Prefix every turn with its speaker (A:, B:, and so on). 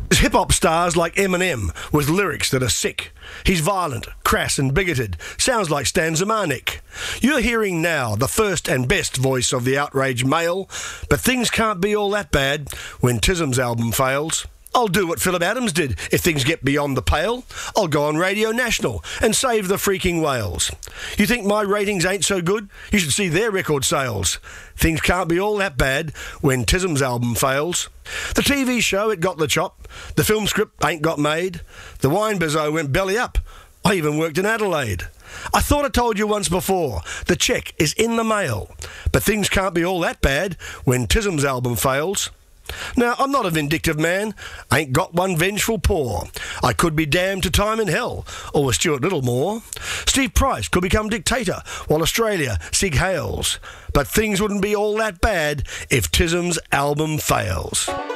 A: There's hip-hop stars like Eminem with lyrics that are sick. He's violent, crass and bigoted. Sounds like Stan Zemanek. You're hearing now the first and best voice of the outraged male, but things can't be all that bad when Tism's album fails. I'll do what Philip Adams did if things get beyond the pale. I'll go on Radio National and save the freaking whales. You think my ratings ain't so good? You should see their record sales. Things can't be all that bad when Tism's album fails. The TV show, it got the chop. The film script ain't got made. The wine bizzo went belly up. I even worked in Adelaide. I thought I told you once before, the cheque is in the mail. But things can't be all that bad when Tism's album fails. Now, I'm not a vindictive man, ain't got one vengeful paw. I could be damned to time in hell, or with Stuart Littlemore. Steve Price could become dictator, while Australia sig hails. But things wouldn't be all that bad if Tism's album fails.